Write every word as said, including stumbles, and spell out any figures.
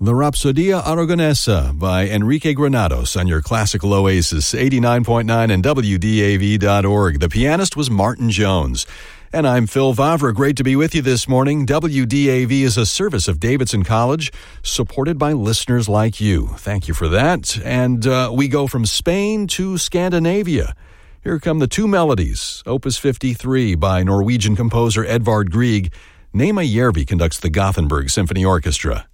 The Rhapsodia Aragonesa by Enrique Granados on your classical oasis, eighty-nine point nine and W D A V dot org. The pianist was Martin Jones. And I'm Phil Vavra. Great to be with you this morning. W D A V is a service of Davidson College, supported by listeners like you. Thank you for that. And uh, we go from Spain to Scandinavia. Here come the two melodies. Opus fifty-three by Norwegian composer Edvard Grieg. Nema Järvi conducts the Gothenburg Symphony Orchestra.